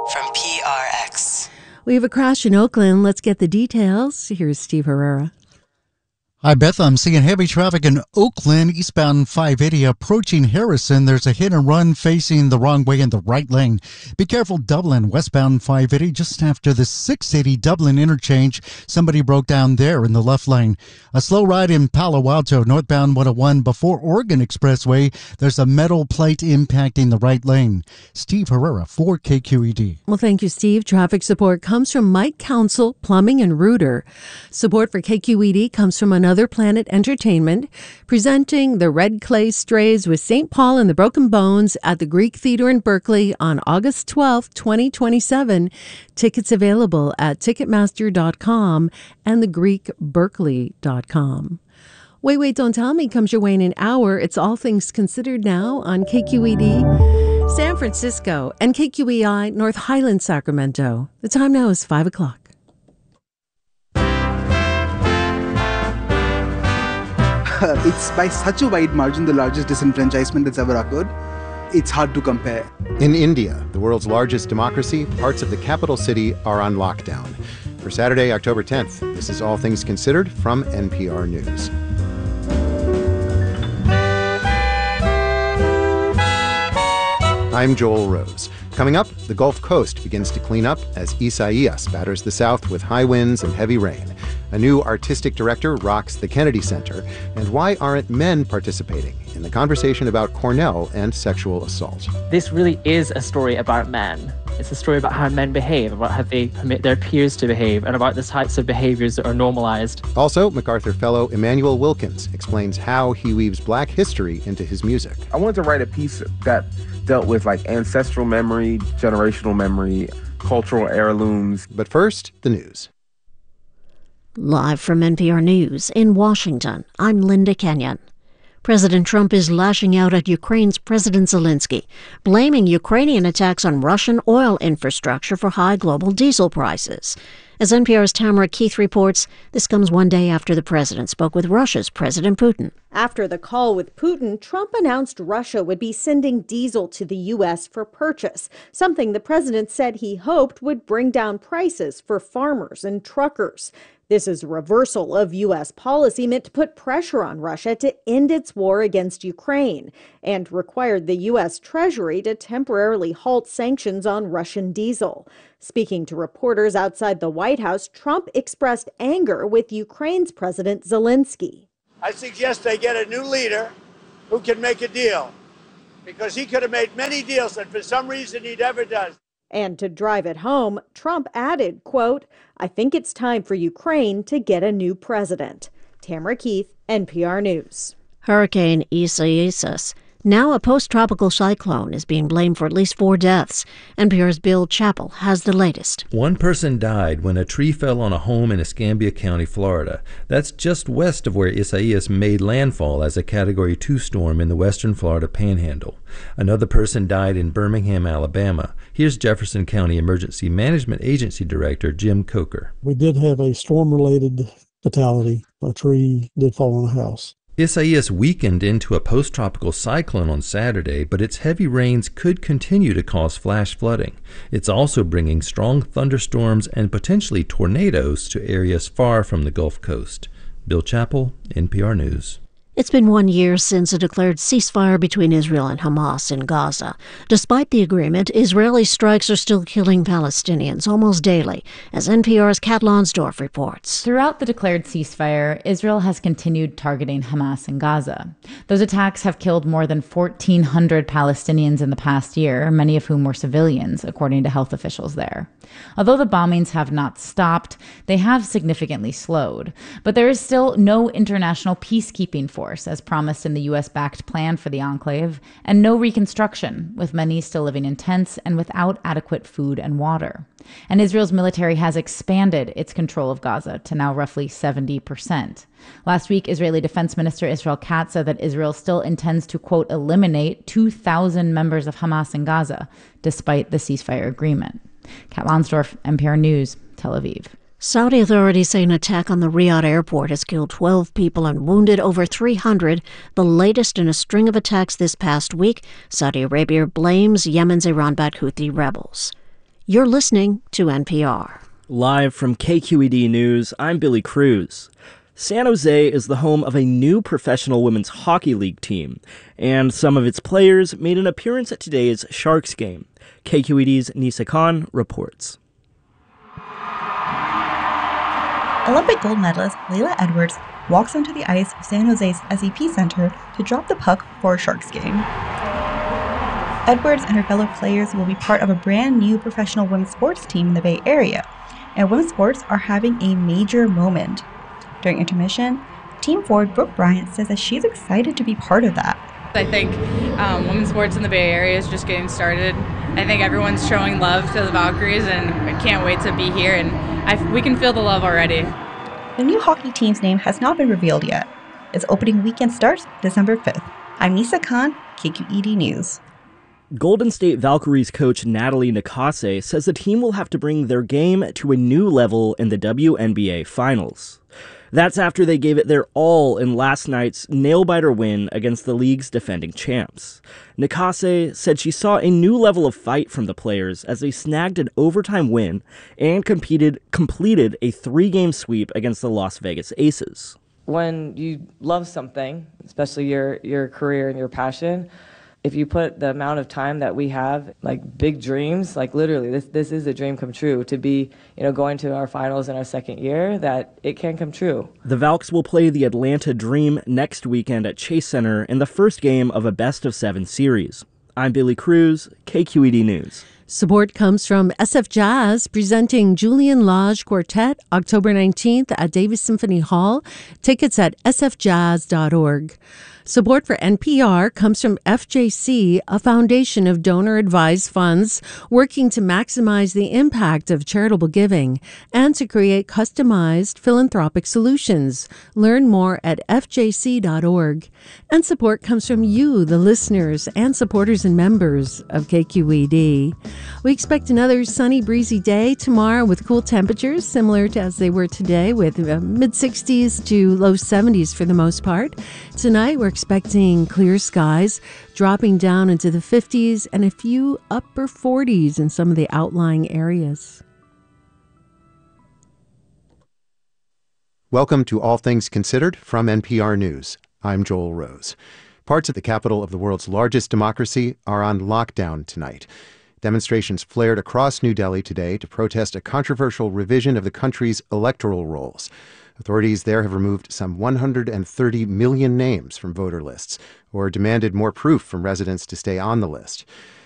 from PRX. We have a crash in Oakland. Let's get the details. Here's Steve Herrera. Hi, Beth. I'm seeing heavy traffic in Oakland, eastbound 580 approaching Harrison. There's a hit and run facing the wrong way in the right lane. Be careful, Dublin, westbound 580, just after the 680 Dublin interchange. Somebody broke down there in the left lane. A slow ride in Palo Alto, northbound 101 before Oregon Expressway. There's a metal plate impacting the right lane. Steve Herrera for KQED. Well, thank you, Steve. Traffic support comes from Mike Council, Plumbing and Rooter. Support for KQED comes from Another Planet Entertainment, presenting the Red Clay Strays with St. Paul and the Broken Bones at the Greek Theater in Berkeley on August 12, 2027. Tickets available at Ticketmaster.com and thegreekberkeley.com. Wait, Don't Tell Me comes your way in an hour. It's All Things Considered now on KQED San Francisco and KQEI North Highland, Sacramento. The time now is 5 o'clock. It's by such a wide margin the largest disenfranchisement that's ever occurred. It's hard to compare. In India, the world's largest democracy, parts of the capital city are on lockdown. For Saturday, October 10th, this is All Things Considered from NPR News. I'm Joel Rose. Coming up, the Gulf Coast begins to clean up as Isaias batters the South with high winds and heavy rain. A new artistic director rocks the Kennedy Center. And why aren't men participating in the conversation about Cornell and sexual assault? This really is a story about men. It's a story about how men behave, about how they permit their peers to behave, and about the types of behaviors that are normalized. Also, MacArthur Fellow Emmanuel Wilkins explains how he weaves Black history into his music. I wanted to write a piece that dealt with ancestral memory, generational memory, cultural heirlooms. But first, the news. Live from NPR News in Washington, I'm Linda Kenyon. President Trump is lashing out at Ukraine's President Zelensky, blaming Ukrainian attacks on Russian oil infrastructure for high global diesel prices. As NPR's Tamara Keith reports, this comes one day after the president spoke with Russia's President Putin. After the call with Putin, Trump announced Russia would be sending diesel to the U.S. for purchase, something the president said he hoped would bring down prices for farmers and truckers. This is a reversal of U.S. policy meant to put pressure on Russia to end its war against Ukraine and required the U.S. Treasury to temporarily halt sanctions on Russian diesel. Speaking to reporters outside the White House, Trump expressed anger with Ukraine's President Zelensky. I suggest they get a new leader who can make a deal, because he could have made many deals and for some reason he never does. And to drive it home, Trump added, quote, "I think it's time for Ukraine to get a new president." Tamara Keith, NPR News. Hurricane Isaias, now a post-tropical cyclone, is being blamed for at least 4 deaths. NPR's Bill Chappell has the latest. One person died when a tree fell on a home in Escambia County, Florida. That's just west of where Isaias made landfall as a Category 2 storm in the western Florida Panhandle. Another person died in Birmingham, Alabama. Here's Jefferson County Emergency Management Agency Director Jim Coker. We did have a storm-related fatality. A tree did fall on a house. Isaias weakened into a post-tropical cyclone on Saturday, but its heavy rains could continue to cause flash flooding. It's also bringing strong thunderstorms and potentially tornadoes to areas far from the Gulf Coast. Bill Chappell, NPR News. It's been 1 year since a declared ceasefire between Israel and Hamas in Gaza. Despite the agreement, Israeli strikes are still killing Palestinians almost daily, as NPR's Kat Lonsdorf reports. Throughout the declared ceasefire, Israel has continued targeting Hamas in Gaza. Those attacks have killed more than 1,400 Palestinians in the past year, many of whom were civilians, according to health officials there. Although the bombings have not stopped, they have significantly slowed. But there is still no international peacekeeping force, as promised in the U.S.-backed plan for the enclave, and no reconstruction, with many still living in tents and without adequate food and water. And Israel's military has expanded its control of Gaza to now roughly 70%. Last week, Israeli Defense Minister Israel Katz said that Israel still intends to, quote, eliminate 2,000 members of Hamas in Gaza, despite the ceasefire agreement. Kat Lonsdorf, NPR News, Tel Aviv. Saudi authorities say an attack on the Riyadh airport has killed 12 people and wounded over 300, the latest in a string of attacks this past week. Saudi Arabia blames Yemen's Iran-backed Houthi rebels. You're listening to NPR. Live from KQED News, I'm Billy Cruz. San Jose is the home of a new professional women's hockey league team, and some of its players made an appearance at today's Sharks game. KQED's Nisa Khan reports. Olympic gold medalist Layla Edwards walks onto the ice of San Jose's SAP Center to drop the puck for a Sharks game. Edwards and her fellow players will be part of a brand new professional women's sports team in the Bay Area, and women's sports are having a major moment. During intermission, team forward Brooke Bryant says that she's excited to be part of that. I think women's sports in the Bay Area is just getting started. I think everyone's showing love to the Valkyries, and I can't wait to be here, and we can feel the love already. The new hockey team's name has not been revealed yet. Its opening weekend starts December 5th. I'm Nisa Khan, KQED News. Golden State Valkyries coach Natalie Nakase says the team will have to bring their game to a new level in the WNBA Finals. That's after they gave it their all in last night's nail-biter win against the league's defending champs. Nakase said she saw a new level of fight from the players as they snagged an overtime win and completed a 3-game sweep against the Las Vegas Aces. When you love something, especially your career and your passion, if you put the amount of time that we have, like big dreams, like literally this is a dream come true to be, going to our finals in our second year, that it can come true. The Valks will play the Atlanta Dream next weekend at Chase Center in the first game of a best-of-7 series. I'm Billy Cruz, KQED News. Support comes from SF Jazz, presenting Julian Lage Quartet October 19th at Davis Symphony Hall. Tickets at sfjazz.org. Support for NPR comes from FJC, a foundation of donor-advised funds working to maximize the impact of charitable giving and to create customized philanthropic solutions. Learn more at fjc.org. And support comes from you, the listeners and supporters and members of KQED. We expect another sunny, breezy day tomorrow with cool temperatures similar to as they were today, with mid-60s to low 70s for the most part. Tonight, we're expecting clear skies, dropping down into the 50s and a few upper 40s in some of the outlying areas. Welcome to All Things Considered from NPR News. I'm Joel Rose. Parts of the capital of the world's largest democracy are on lockdown tonight. Demonstrations flared across New Delhi today to protest a controversial revision of the country's electoral rolls. Authorities there have removed some 130 million names from voter lists or demanded more proof from residents to stay on the list.